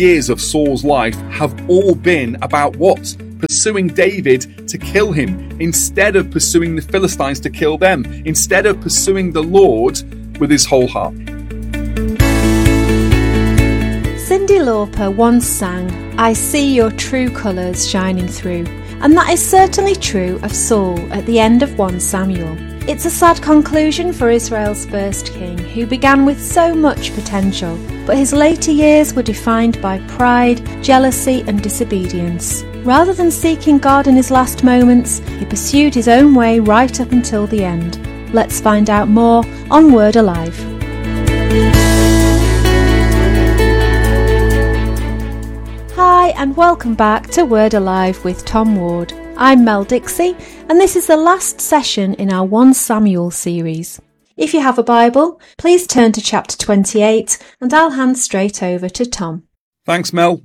years of Saul's life have all been about what? Pursuing David to kill him, instead of pursuing the Philistines to kill them, instead of pursuing the Lord with his whole heart. Cyndi Lauper once sang, "I see your true colours shining through," and that is certainly true of Saul at the end of 1 Samuel. It's a sad conclusion for Israel's first king, who began with so much potential, but his later years were defined by pride, jealousy and disobedience. Rather than seeking God in his last moments, he pursued his own way right up until the end. Let's find out more on Word Alive. Hi and welcome back to Word Alive with Tom Ward. I'm Mel Dixie and this is the last session in our 1 Samuel series. If you have a Bible, please turn to chapter 28 and I'll hand straight over to Tom. Thanks, Mel.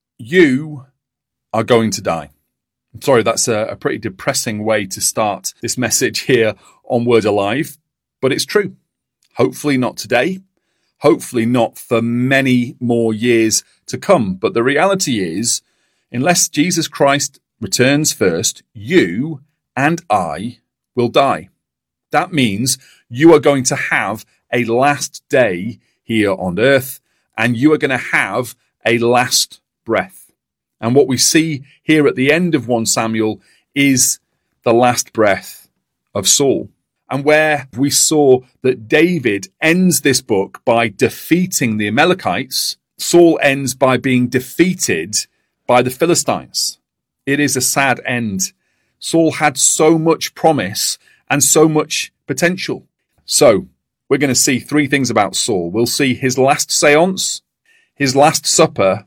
You are going to die. I'm sorry, that's a pretty depressing way to start this message here on Word Alive, but it's true. Hopefully not today. Hopefully not for many more years to come. But the reality is, unless Jesus Christ returns first, you and I will die. That means you are going to have a last day here on earth, and you are going to have a last breath. And what we see here at the end of 1 Samuel is the last breath of Saul. And where we saw that David ends this book by defeating the Amalekites, Saul ends by being defeated by the Philistines. It is a sad end. Saul had so much promise and so much potential. So we're going to see 3 things about Saul. We'll see his last seance, his last supper,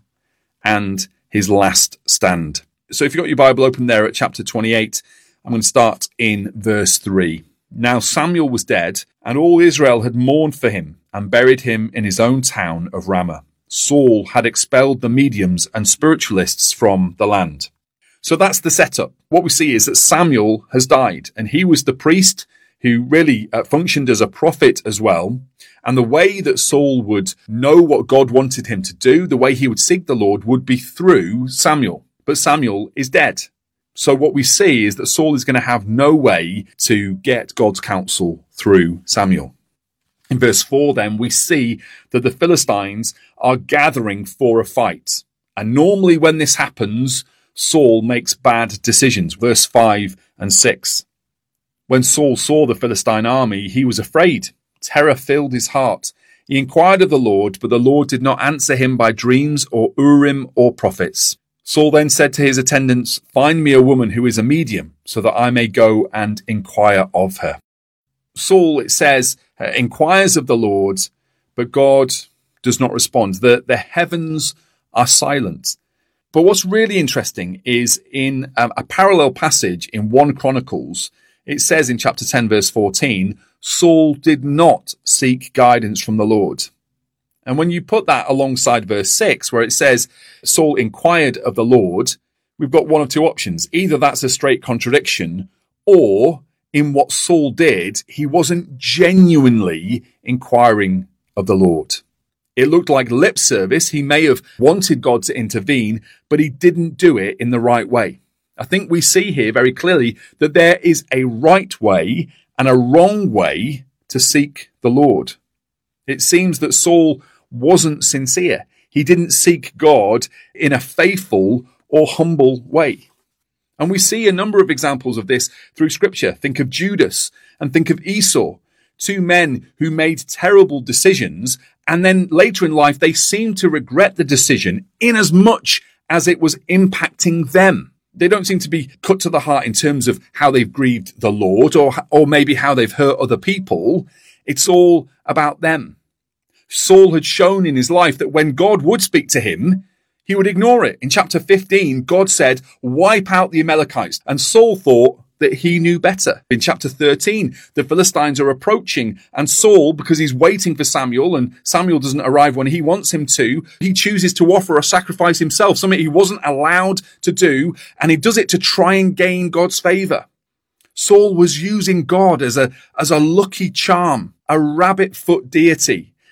and his last stand. So if you've got your Bible open there at chapter 28, I'm going to start in verse 3. Now Samuel was dead, and all Israel had mourned for him and buried him in his own town of Ramah. Saul had expelled the mediums and spiritualists from the land. So that's the setup. What we see is that Samuel has died, and he was the priest who really functioned as a prophet as well. And the way that Saul would know what God wanted him to do, the way he would seek the Lord, would be through Samuel. But Samuel is dead. So what we see is that Saul is going to have no way to get God's counsel through Samuel. In verse 4 then, we see that the Philistines are gathering for a fight. And normally when this happens, Saul makes bad decisions. Verse 5 and 6. When Saul saw the Philistine army, he was afraid. Terror filled his heart. He inquired of the Lord, but the Lord did not answer him by dreams or Urim or prophets. Saul then said to his attendants, "Find me a woman who is a medium, so that I may go and inquire of her." Saul, it says, inquires of the Lord, but God does not respond. The heavens are silent. But what's really interesting is in a parallel passage in 1 Chronicles, it says in chapter 10, verse 14, Saul did not seek guidance from the Lord. And when you put that alongside verse 6, where it says Saul inquired of the Lord, we've got one of two options. Either that's a straight contradiction, or in what Saul did, he wasn't genuinely inquiring of the Lord. It looked like lip service. He may have wanted God to intervene, but he didn't do it in the right way. I think we see here very clearly that there is a right way and a wrong way to seek the Lord. It seems that Saul wasn't sincere. He didn't seek God in a faithful or humble way. And we see a number of examples of this through Scripture. Think of Judas and think of Esau, 2 men who made terrible decisions, and then later in life they seemed to regret the decision in as much as it was impacting them. They don't seem to be cut to the heart in terms of how they've grieved the Lord or maybe how they've hurt other people. It's all about them. Saul had shown in his life that when God would speak to him, he would ignore it. In chapter 15, God said, "Wipe out the Amalekites." And Saul thought that he knew better. In chapter 13, the Philistines are approaching, and Saul, because he's waiting for Samuel, and Samuel doesn't arrive when he wants him to, he chooses to offer a sacrifice himself, something he wasn't allowed to do, and he does it to try and gain God's favor. Saul was using God as a lucky charm, a rabbit foot deity,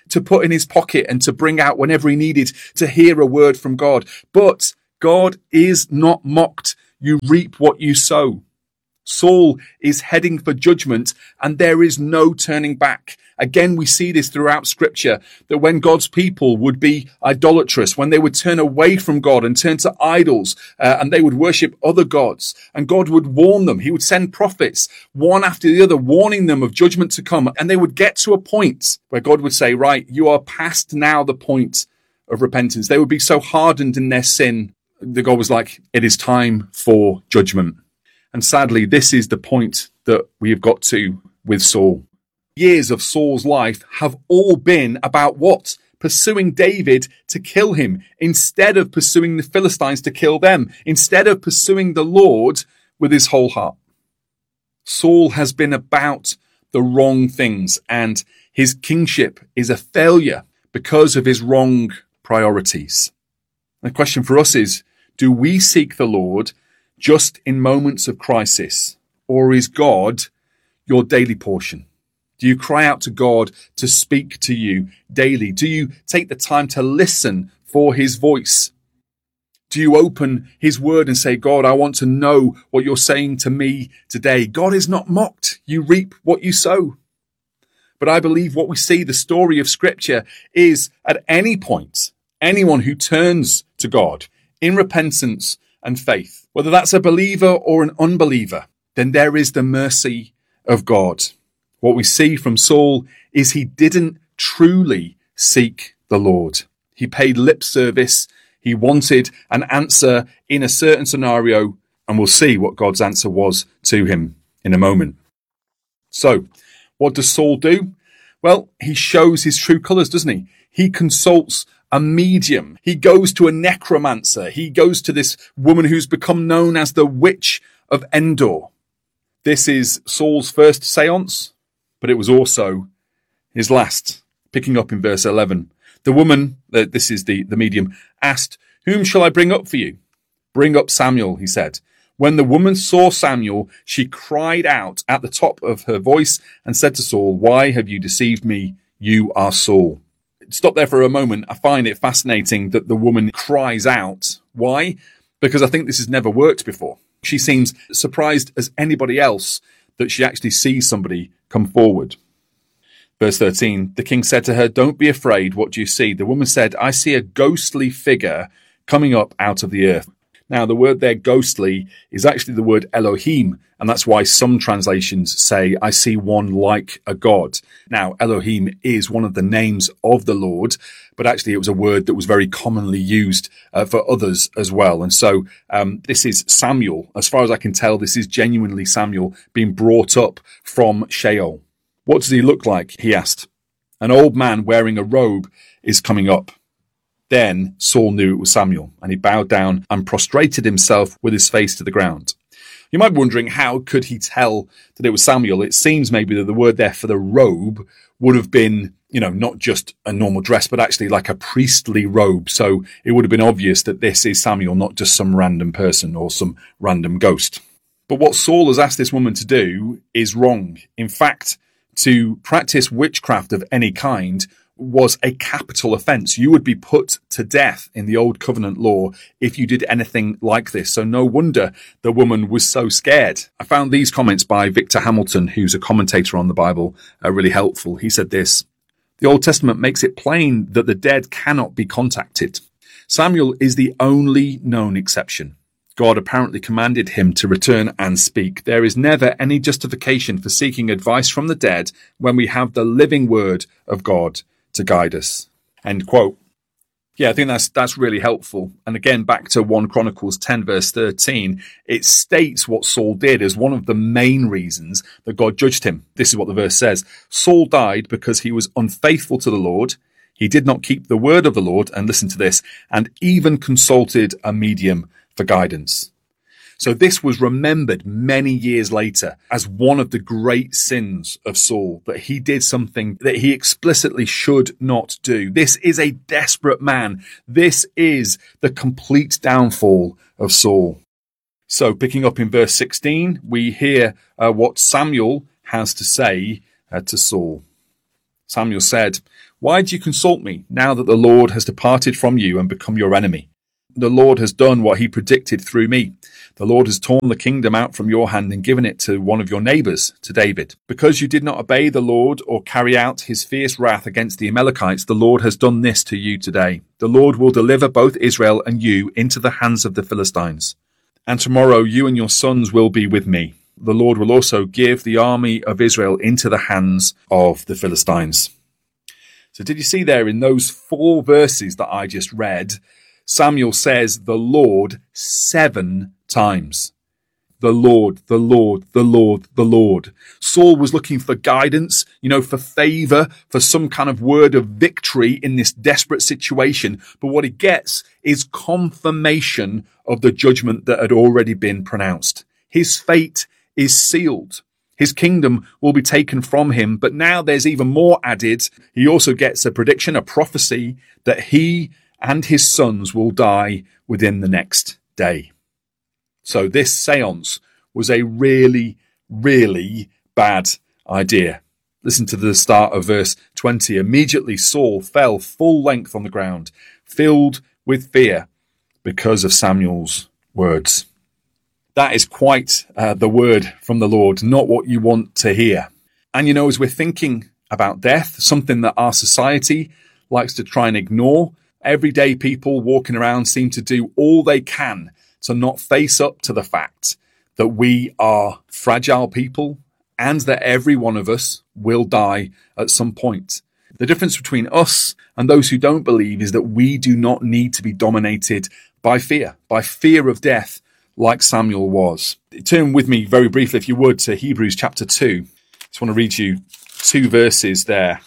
to put in his pocket and to bring out whenever he needed to hear a word from God. But God is not mocked. You reap what you sow. Saul is heading for judgment, and there is no turning back. Again, we see this throughout Scripture, that when God's people would be idolatrous, when they would turn away from God and turn to idols, and they would worship other gods, and God would warn them. He would send prophets, one after the other, warning them of judgment to come. And they would get to a point where God would say, right, you are past now the point of repentance. They would be so hardened in their sin that God was like, it is time for judgment. And sadly, this is the point that we have got to with Saul. Years of Saul's life have all been about what? Pursuing David to kill him, instead of pursuing the Philistines to kill them, instead of pursuing the Lord with his whole heart. Saul has been about the wrong things, and his kingship is a failure because of his wrong priorities. The question for us is, do we seek the Lord just in moments of crisis, or is God your daily portion? Do you cry out to God to speak to you daily? Do you take the time to listen for his voice? Do you open his word and say, God, I want to know what you're saying to me today? God is not mocked. You reap what you sow. But I believe what we see, the story of Scripture, is at any point, anyone who turns to God in repentance and faith, whether that's a believer or an unbeliever, then there is the mercy of God. What we see from Saul is he didn't truly seek the Lord. He paid lip service. He wanted an answer in a certain scenario, and we'll see what God's answer was to him in a moment. So, what does Saul do? Well, he shows his true colours, doesn't he? He consults a medium. He goes to a necromancer. He goes to this woman who's become known as the Witch of Endor. This is Saul's first seance, but it was also his last. Picking up in verse 11. The woman, this is the medium, asked, "Whom shall I bring up for you?" "Bring up Samuel," he said. When the woman saw Samuel, she cried out at the top of her voice and said to Saul, "Why have you deceived me? You are Saul." Stop there for a moment. I find it fascinating that the woman cries out. Why? Because I think this has never worked before. She seems surprised as anybody else that she actually sees somebody come forward. Verse 13, the king said to her, "Don't be afraid. What do you see?" The woman said, "I see a ghostly figure coming up out of the earth." Now, the word there, ghostly, is actually the word Elohim, and that's why some translations say, "I see one like a god." Now, Elohim is one of the names of the Lord, but actually it was a word that was very commonly used for others as well. And so this is Samuel. As far as I can tell, this is genuinely Samuel being brought up from Sheol. "What does he look like?" he asked. "An old man wearing a robe is coming up." Then Saul knew it was Samuel, and he bowed down and prostrated himself with his face to the ground. You might be wondering, how could he tell that it was Samuel? It seems maybe that the word there for the robe would have been, not just a normal dress, but actually like a priestly robe. So it would have been obvious that this is Samuel, not just some random person or some random ghost. But what Saul has asked this woman to do is wrong. In fact, to practice witchcraft of any kind was a capital offense. You would be put to death in the old covenant law if you did anything like this. So no wonder the woman was so scared. I found these comments by Victor Hamilton, who's a commentator on the Bible, really helpful. He said this: "The Old Testament makes it plain that the dead cannot be contacted. Samuel is the only known exception. God apparently commanded him to return and speak. There is never any justification for seeking advice from the dead when we have the living word of God to guide us." End quote. Yeah, I think that's really helpful. And again, back to 1 Chronicles 10 verse 13, it states what Saul did as one of the main reasons that God judged him. This is what the verse says: "Saul died because he was unfaithful to the Lord. He did not keep the word of the Lord," and listen to this, "and even consulted a medium for guidance." So this was remembered many years later as one of the great sins of Saul, that he did something that he explicitly should not do. This is a desperate man. This is the complete downfall of Saul. So picking up in verse 16, we hear what Samuel has to say to Saul. Samuel said, Why do you consult me now that the Lord has departed from you and become your enemy? The Lord has done what he predicted through me. The Lord has torn the kingdom out from your hand and given it to one of your neighbors, to David. Because you did not obey the Lord or carry out his fierce wrath against the Amalekites, the Lord has done this to you today. The Lord will deliver both Israel and you into the hands of the Philistines. And tomorrow you and your sons will be with me. The Lord will also give the army of Israel into the hands of the Philistines. So did you see there in those 4 verses that I just read, Samuel says the Lord 7 times. The Lord, the Lord, the Lord, the Lord. Saul was looking for guidance, for favor, for some kind of word of victory in this desperate situation. But what he gets is confirmation of the judgment that had already been pronounced. His fate is sealed. His kingdom will be taken from him, but now there's even more added. He also gets a prediction, a prophecy, that he and his sons will die within the next day. So this seance was a really, really bad idea. Listen to the start of verse 20. Immediately Saul fell full length on the ground, filled with fear because of Samuel's words. That is quite the word from the Lord, not what you want to hear. And as we're thinking about death, something that our society likes to try and ignore, everyday people walking around seem to do all they can to not face up to the fact that we are fragile people and that every one of us will die at some point. The difference between us and those who don't believe is that we do not need to be dominated by fear of death, like Samuel was. Turn with me very briefly, if you would, to Hebrews chapter 2. I just want to read you 2 verses there.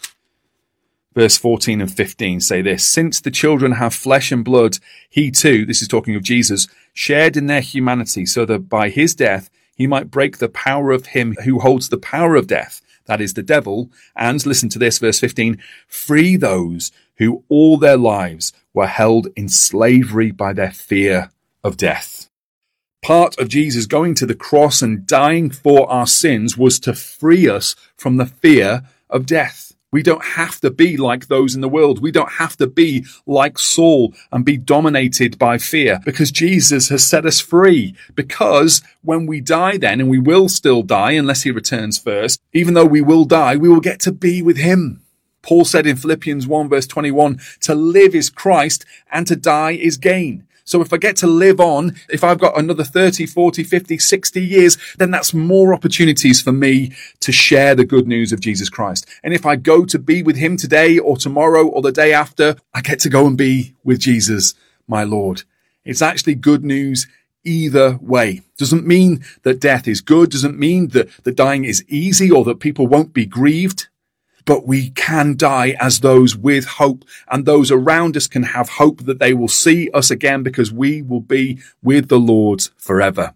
Verse 14 and 15 say this: Since the children have flesh and blood, he too, this is talking of Jesus, shared in their humanity, so that by his death he might break the power of him who holds the power of death, that is the devil, and, listen to this, verse 15, free those who all their lives were held in slavery by their fear of death. Part of Jesus going to the cross and dying for our sins was to free us from the fear of death. We don't have to be like those in the world. We don't have to be like Saul and be dominated by fear, because Jesus has set us free. Because when we die then, and we will still die unless he returns first, even though we will die, we will get to be with him. Paul said in Philippians 1 verse 21, to live is Christ and to die is gain. So if I get to live on, if I've got another 30, 40, 50, 60 years, then that's more opportunities for me to share the good news of Jesus Christ. And if I go to be with him today or tomorrow or the day after, I get to go and be with Jesus, my Lord. It's actually good news either way. Doesn't mean that death is good, doesn't mean that the dying is easy or that people won't be grieved. But we can die as those with hope, and those around us can have hope that they will see us again, because we will be with the Lord forever.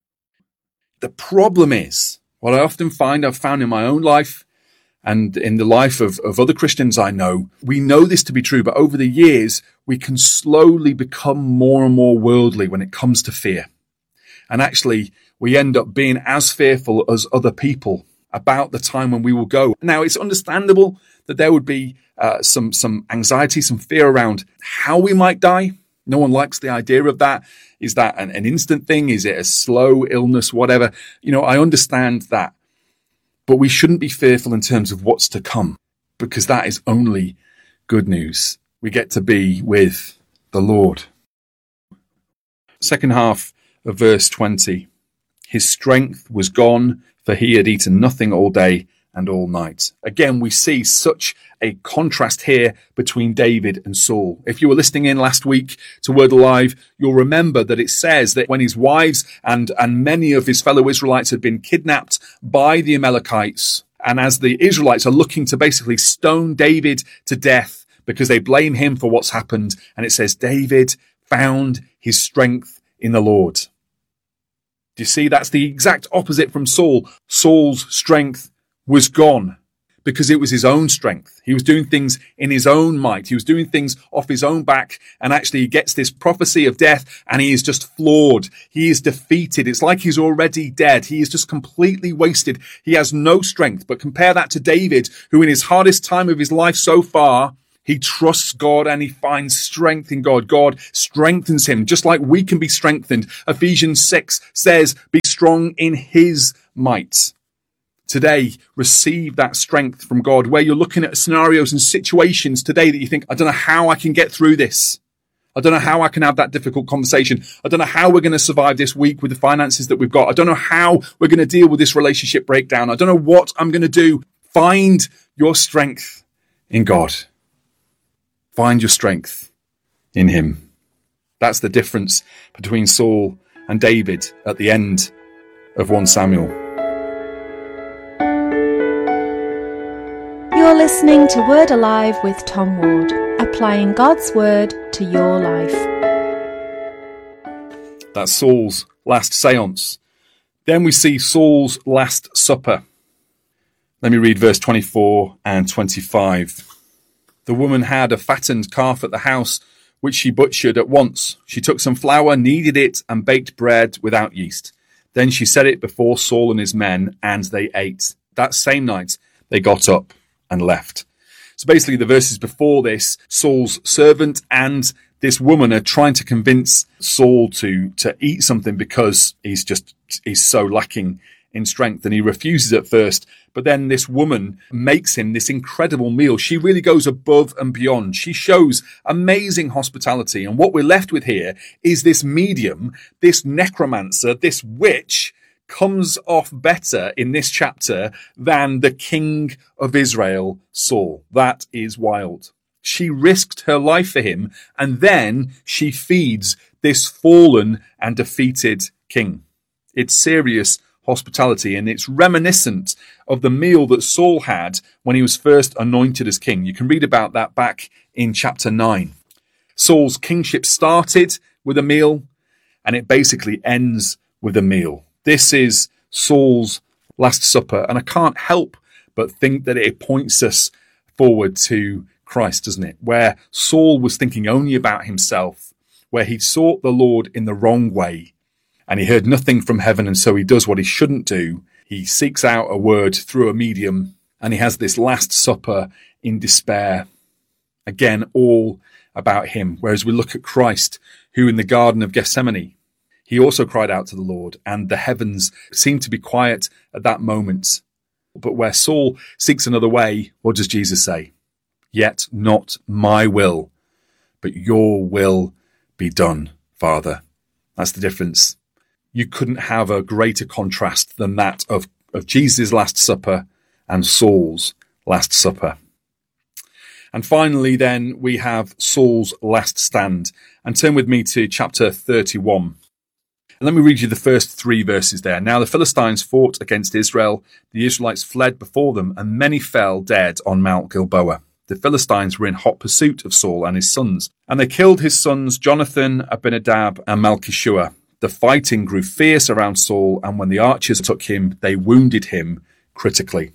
The problem is, what I often find, I've found in my own life and in the life of other Christians I know, we know this to be true, but over the years, we can slowly become more and more worldly when it comes to fear. And actually, we end up being as fearful as other people about the time when we will go. Now, it's understandable that there would be some anxiety, some fear around how we might die. No one likes the idea of that. Is that an instant thing? Is it a slow illness, whatever? I understand that. But we shouldn't be fearful in terms of what's to come, because that is only good news. We get to be with the Lord. Second half of verse 20. His strength was gone, for he had eaten nothing all day and all night. Again, we see such a contrast here between David and Saul. If you were listening in last week to Word Alive, you'll remember that it says that when his wives and many of his fellow Israelites had been kidnapped by the Amalekites, and as the Israelites are looking to basically stone David to death because they blame him for what's happened, and it says David found his strength in the Lord. Do you see? That's the exact opposite from Saul. Saul's strength was gone. because it was his own strength. He was doing things in his own might. He was doing things off his own back. And actually he gets this prophecy of death and he is just floored. He is defeated. It's like he's already dead. He is just completely wasted. He has no strength. But compare that to David, who in his hardest time of his life so far, he trusts God and he finds strength in God. God strengthens him, just like we can be strengthened. Ephesians 6 says, be strong in his might. Today, receive that strength from God, where you're looking at scenarios and situations today that you think, I don't know how I can get through this. I don't know how I can have that difficult conversation. I don't know how we're going to survive this week with the finances that we've got. I don't know how we're going to deal with this relationship breakdown. I don't know what I'm going to do. Find your strength in God. Find your strength in him. That's the difference between Saul and David at the end of 1 Samuel. You're listening to Word Alive with Tom Ward, applying God's Word to your life. That's Saul's last seance. Then we see Saul's last supper. Let me read verse 24 and 25. The woman had a fattened calf at the house, which she butchered at once. She took some flour, kneaded it, and baked bread without yeast. Then she set it before Saul and his men, and they ate. That same night, they got up and left. So basically, the verses before this, Saul's servant and this woman are trying to convince Saul to eat something because he's so lacking in strength, and he refuses at first. But then this woman makes him this incredible meal. She really goes above and beyond. She shows amazing hospitality. And what we're left with here is this medium, this necromancer, this witch comes off better in this chapter than the king of Israel, Saul. That is wild. She risked her life for him, and then she feeds this fallen and defeated king. It's serious hospitality, and it's reminiscent of the meal that Saul had when he was first anointed as king. You can read about that back in chapter 9. Saul's kingship started with a meal, and it basically ends with a meal. This is Saul's last supper, and I can't help but think that it points us forward to Christ, doesn't it? Where Saul was thinking only about himself, where he sought the Lord in the wrong way, and he heard nothing from heaven, and so he does what he shouldn't do. He seeks out a word through a medium, and he has this last supper in despair. Again, all about him. Whereas we look at Christ, who in the Garden of Gethsemane, he also cried out to the Lord, and the heavens seemed to be quiet at that moment. But where Saul seeks another way, what does Jesus say? Yet not my will, but your will be done, Father. That's the difference. You couldn't have a greater contrast than that of Jesus' Last Supper and Saul's Last Supper. And finally, then, we have Saul's last stand. And turn with me to chapter 31. And let me read you the first 3 verses there. Now the Philistines fought against Israel. The Israelites fled before them, and many fell dead on Mount Gilboa. The Philistines were in hot pursuit of Saul and his sons, and they killed his sons Jonathan, Abinadab, and Malchishua. The fighting grew fierce around Saul, and when the archers took him, they wounded him critically.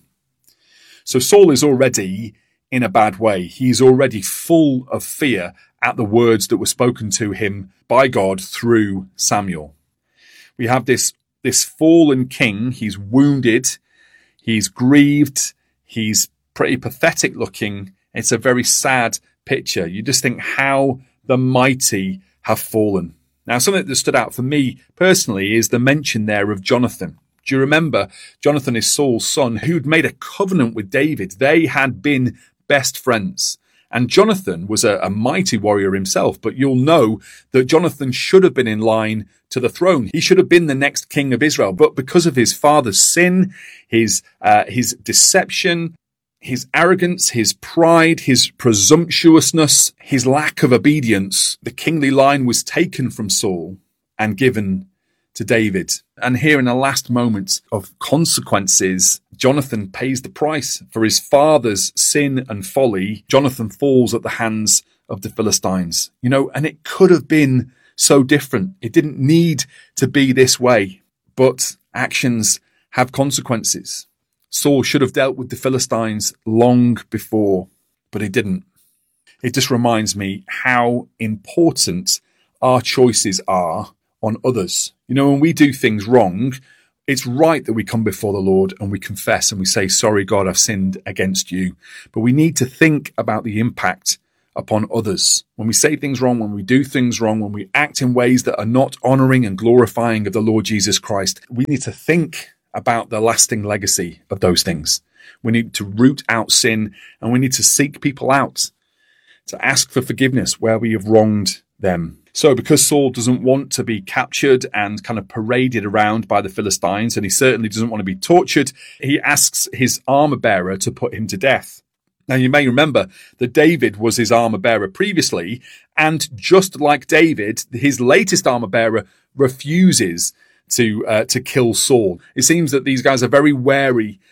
So Saul is already in a bad way. He's already full of fear at the words that were spoken to him by God through Samuel. We have this fallen king. He's wounded. He's grieved. He's pretty pathetic looking. It's a very sad picture. You just think how the mighty have fallen. Now, something that stood out for me personally is the mention there of Jonathan. Do you remember Jonathan is Saul's son who'd made a covenant with David? They had been best friends. And Jonathan was a mighty warrior himself, but you'll know that Jonathan should have been in line to the throne. He should have been the next king of Israel. But because of his father's sin, his deception, his arrogance, his pride, his presumptuousness, his lack of obedience, the kingly line was taken from Saul and given to David. And here in the last moments of consequences, Jonathan pays the price for his father's sin and folly. Jonathan falls at the hands of the Philistines. And it could have been so different. It didn't need to be this way, but actions have consequences. Saul should have dealt with the Philistines long before, but he didn't. It just reminds me how important our choices are on others. You know, when we do things wrong, it's right that we come before the Lord and we confess and we say, sorry, God, I've sinned against you. But we need to think about the impact upon others. When we say things wrong, when we do things wrong, when we act in ways that are not honoring and glorifying of the Lord Jesus Christ, we need to think about the lasting legacy of those things. We need to root out sin, and we need to seek people out, to ask for forgiveness where we have wronged them. So because Saul doesn't want to be captured and kind of paraded around by the Philistines, and he certainly doesn't want to be tortured, he asks his armor bearer to put him to death. Now, you may remember that David was his armor bearer previously, and just like David, his latest armor bearer refuses to kill Saul. It seems that these guys are very wary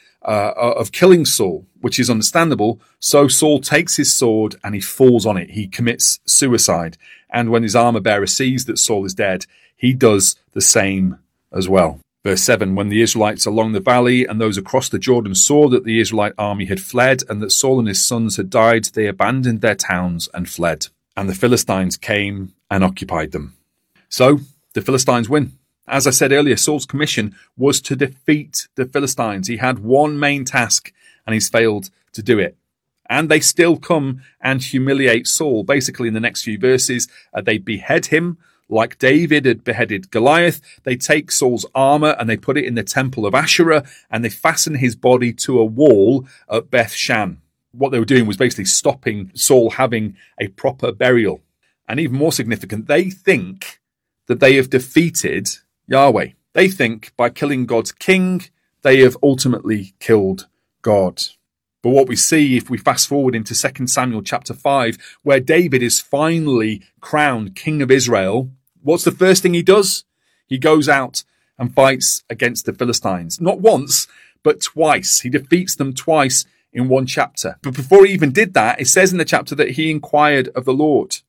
of killing Saul, which is understandable. So Saul takes his sword and he falls on it. He commits suicide. And when his armor bearer sees that Saul is dead, he does the same as well. Verse 7, when the Israelites along the valley and those across the Jordan saw that the Israelite army had fled and that Saul and his sons had died, they abandoned their towns and fled. And the Philistines came and occupied them. So the Philistines win. As I said earlier, Saul's commission was to defeat the Philistines. He had one main task and he's failed to do it. And they still come and humiliate Saul. Basically, in the next few verses, they behead him like David had beheaded Goliath. They take Saul's armor and they put it in the temple of Asherah and they fasten his body to a wall at Beth Shan. What they were doing was basically stopping Saul having a proper burial. And even more significant, they think that they have defeated Yahweh. They think by killing God's king, they have ultimately killed God. But what we see if we fast forward into 2 Samuel chapter 5, where David is finally crowned king of Israel, what's the first thing he does? He goes out and fights against the Philistines. Not once, but twice. He defeats them twice in one chapter. But before he even did that, it says in the chapter that he inquired of the Lord.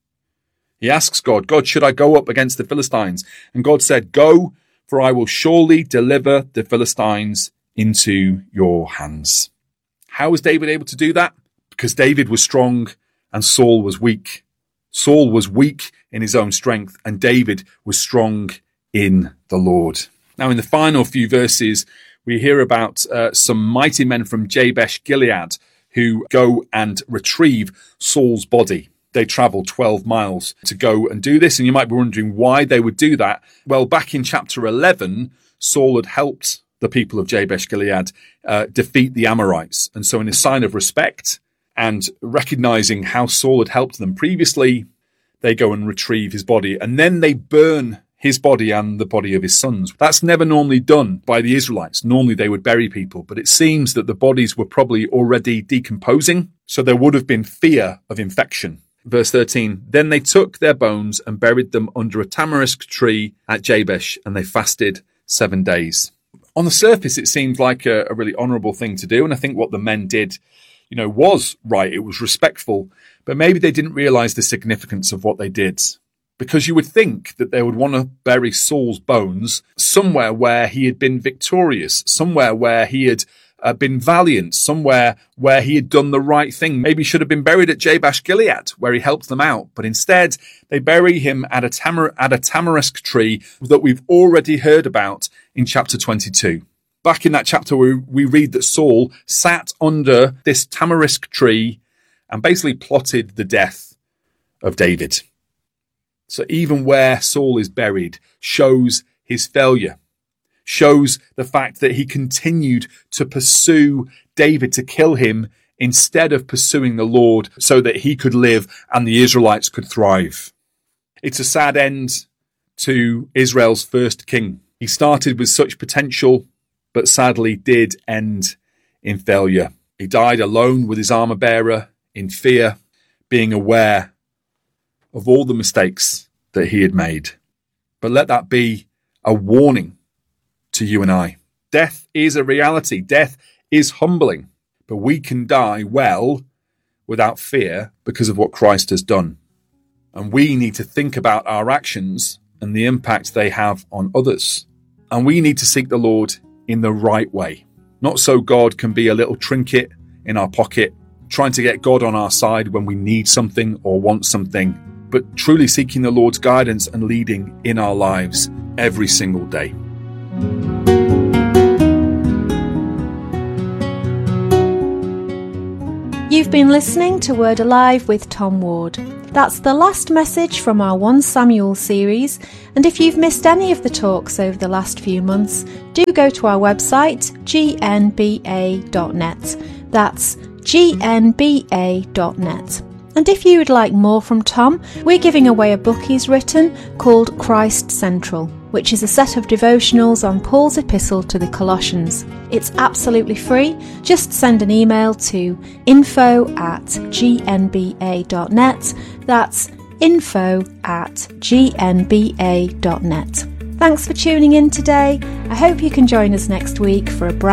He asks God, God, should I go up against the Philistines? And God said, go, for I will surely deliver the Philistines into your hands. How was David able to do that? Because David was strong and Saul was weak. Saul was weak in his own strength and David was strong in the Lord. Now, in the final few verses, we hear about some mighty men from Jabesh Gilead who go and retrieve Saul's body. They travel 12 miles to go and do this. And you might be wondering why they would do that. Well, back in chapter 11, Saul had helped the people of Jabesh Gilead defeat the Amorites. And so in a sign of respect and recognizing how Saul had helped them previously, they go and retrieve his body. And then they burn his body and the body of his sons. That's never normally done by the Israelites. Normally they would bury people, but it seems that the bodies were probably already decomposing. So there would have been fear of infection. Verse 13, then they took their bones and buried them under a tamarisk tree at Jabesh, and they fasted 7 days. On the surface, it seemed like a really honourable thing to do. And I think what the men did, was right. It was respectful. But maybe they didn't realise the significance of what they did. Because you would think that they would want to bury Saul's bones somewhere where he had been victorious, somewhere where he had been valiant, somewhere where he had done the right thing. Maybe he should have been buried at Jabesh Gilead, where he helped them out. But instead, they bury him at a tamarisk tree that we've already heard about in chapter 22. Back in that chapter, we read that Saul sat under this tamarisk tree and basically plotted the death of David. So even where Saul is buried shows his failure, shows the fact that he continued to pursue David to kill him instead of pursuing the Lord so that he could live and the Israelites could thrive. It's a sad end to Israel's first king. He started with such potential, but sadly did end in failure. He died alone with his armor bearer in fear, being aware of all the mistakes that he had made. But let that be a warning to you and I. Death is a reality. Death is humbling, but we can die well without fear because of what Christ has done. And we need to think about our actions and the impact they have on others. And we need to seek the Lord in the right way. Not so God can be a little trinket in our pocket, trying to get God on our side when we need something or want something, but truly seeking the Lord's guidance and leading in our lives every single day. You've been listening to Word Alive with Tom Ward. That's the last message from our 1 Samuel series, and if you've missed any of the talks over the last few months, do go to our website gnba.net. That's gnba.net. And if you would like more from Tom, we're giving away a book he's written called Christ Central, which is a set of devotionals on Paul's epistle to the Colossians. It's absolutely free. Just send an email to info@gnba.net. That's info@gnba.net. Thanks for tuning in today. I hope you can join us next week for a brand